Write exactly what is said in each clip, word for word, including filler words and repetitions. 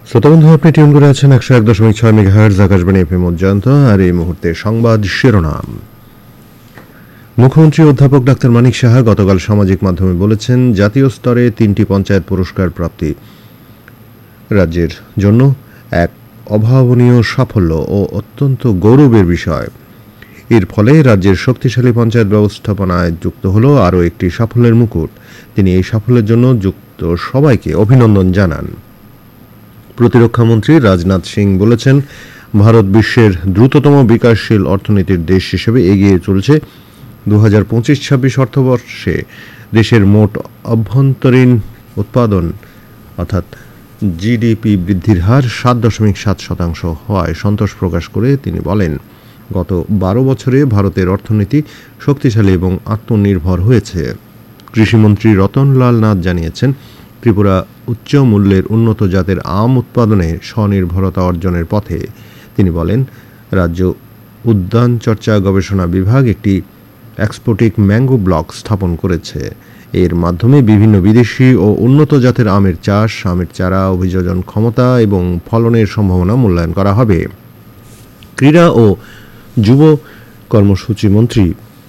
শ্রোতাবন্ধু, আপনি টিউন করে আছেন একশো এক দশমিক ছয় মেগাহার্জ আকাশবাণী এফএম উজ্জান্ত। আর এই মুহূর্তে সংবাদ শিরোনাম। মুখ্যমন্ত্রী অধ্যাপক ডাক্তার মানিক সাহা গতকাল সামাজিক মাধ্যমে বলেছেন, জাতীয় স্তরে তিনটি পঞ্চায়েত পুরস্কার প্রাপ্তি রাজ্যের জন্য এক অভাবনীয় সাফল্য ও অত্যন্ত গৌরবের বিষয়। এর ফলে রাজ্যের শক্তিশালী পঞ্চায়েত ব্যবস্থাপনায় যুক্ত হল আরও একটি সাফল্যের মুকুট। তিনি এই সাফল্যের জন্য যুক্ত সবাইকে অভিনন্দন জানান। প্রতিরক্ষামন্ত্রী রাজনাথ সিং বলেছেন, ভারত বিশ্বের দ্রুততম বিকাশশীল অর্থনীতির দেশ হিসেবে এগিয়ে চলছে। দু হাজার পঁচিশ ছাব্বিশ অর্থবর্ষে দেশের মোট অভ্যন্তরীণ উৎপাদন অর্থাৎ জিডিপি বৃদ্ধির হার সাত দশমিক সাত শতাংশ হওয়ায় সন্তোষ প্রকাশ করে তিনি বলেন, গত বারো বছরে ভারতের অর্থনীতি শক্তিশালী এবং আত্মনির্ভর হয়েছে। কৃষিমন্ত্রী রতনলাল নাথ জানিয়েছেন, ত্রিপুরা উচ্চ মূল্যের উন্নত জাতের আম উৎপাদনে স্বনির্ভরতা অর্জনের পথে। তিনি বলেন, রাজ্য উদ্যান চর্চা গবেষণা বিভাগ একটি এক্সপোটিক ম্যাঙ্গো ব্লক স্থাপন করেছে। এর মাধ্যমে বিভিন্ন বিদেশি ও উন্নত জাতের আমের চাষ, আমের চারা, অভিযোজন ক্ষমতা এবং ফলনের সম্ভাবনা মূল্যায়ন করা হবে। ক্রীড়া ও যুব কর্মসূচি মন্ত্রী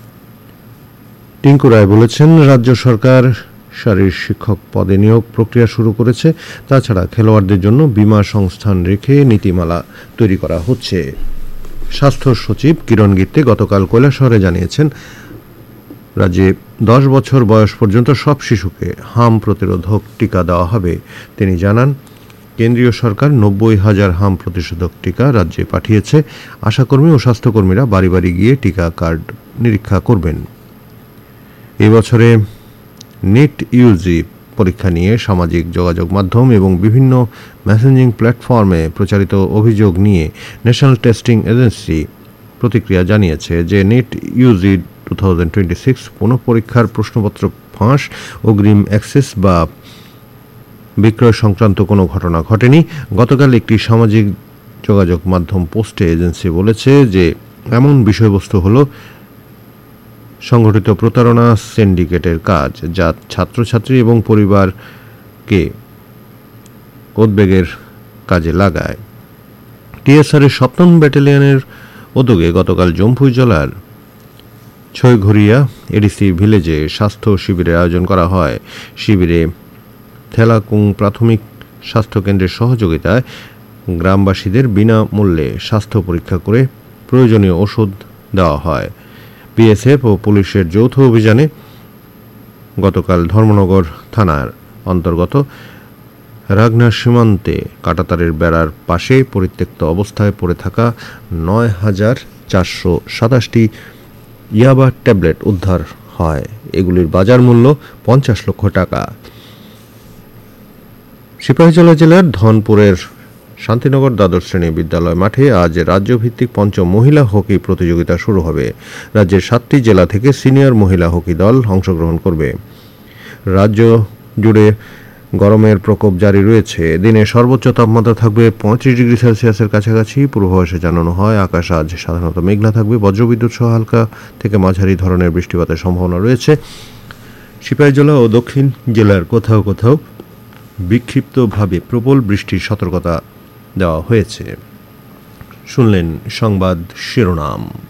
টিঙ্কু রায় বলেছেন, রাজ্য সরকার শারীর শিক্ষক পদে নিয়োগ প্রক্রিয়া শুরু করেছে। তাছাড়া খেলোয়াড়দের জন্য বীমা সংস্থান রেখে নীতিমালা তৈরি করা হচ্ছে। স্বাস্থ্য সচিব কিরণ গিত্তে গতকাল কৈলাসহরে জানিয়েছেন, রাজ্যে দশ বছর বয়স পর্যন্ত সব শিশুকে হাম প্রতিরোধক টিকা দেওয়া হবে। তিনি জানান, কেন্দ্রীয় সরকার নব্বই হাজার হাম প্রতিষেধক টিকা রাজ্যে পাঠিয়েছে। আশাকর্মী ও স্বাস্থ্যকর্মীরা বাড়ি বাড়ি গিয়ে টিকা কার্ড নিরীক্ষা করবেন। এই বছরে নেট ইউজি পরীক্ষা নিয়ে সামাজিক যোগাযোগ মাধ্যম এবং বিভিন্ন মেসেঞ্জিং প্ল্যাটফর্মে প্রচারিত অভিযোগ নিয়ে ন্যাশনাল টেস্টিং এজেন্সি প্রতিক্রিয়া জানিয়েছে যে net Yuji two thousand twenty six পুনঃপরীক্ষার প্রশ্নপত্র ফাঁস, অগ্রিম অ্যাক্সেস বা বিক্রয় সংক্রান্ত কোনো ঘটনা ঘটেনি। গতকাল একটি সামাজিক যোগাযোগ মাধ্যম পোস্টে এজেন্সি বলেছে যে এমন বিষয়বস্তু হলো সংগঠিত প্রতারণা সিন্ডিকেটের কাজ, যা ছাত্রছাত্রী এবং পরিবারকে উদ্বেগের কাজে লাগায়। টিএসআরের সপ্তম ব্যাটালিয়নের উদ্যোগে গতকাল জম্পুই জেলার ছয়ঘরিয়া এডিসি ভিলেজে স্বাস্থ্য শিবিরের আয়োজন করা হয়। শিবিরে থেলাকুং প্রাথমিক স্বাস্থ্যকেন্দ্রের সহযোগিতায় গ্রামবাসীদের বিনামূল্যে স্বাস্থ্য পরীক্ষা করে প্রয়োজনীয় ওষুধ দেওয়া হয়। বিএসএফ ও পুলিশের যৌথ অভিযানে গতকাল ধর্মনগর থানার অন্তর্গত রাগনা সীমান্তে কাঁটাতারের বেড়ার পাশে পরিত্যক্ত অবস্থায় পড়ে থাকা নয় হাজার চারশো সাতাশটি ইয়াবা ট্যাবলেট উদ্ধার হয়। এগুলির বাজার মূল্য পঞ্চাশ লক্ষ টাকা। সিপাহীজলা জেলার ধনপুরের শান্তিনগর দ্বাদশ শ্রেণী বিদ্যালয় মাঠে আজ রাজ্যভিত্তিক পঞ্চম মহিলা হকি প্রতিযোগিতা শুরু হবে। রাজ্যের সাতটি জেলা থেকে সিনিয়র মহিলা হকি দল অংশগ্রহণ করবে। রাজ্য জুড়ে গরমের প্রকোপ জারি রয়েছে। দিনে সর্বোচ্চ তাপমাত্রা থাকবে পঁয়ত্রিশ ডিগ্রি সেলসিয়াসের কাছাকাছি। পূর্বাভাসে জানানো হয়, আকাশ আজ সাধারণত মেঘলা থাকবে। বজ্রবিদ্যুৎ সহ হালকা থেকে মাঝারি ধরনের বৃষ্টিপাতের সম্ভাবনা রয়েছে। সিপাহীজলা ও দক্ষিণ জেলার কোথাও কোথাও বিক্ষিপ্তভাবে প্রবল বৃষ্টির সতর্কতা দেওয়া হয়েছে। শুনলেন সংবাদ শিরোনাম।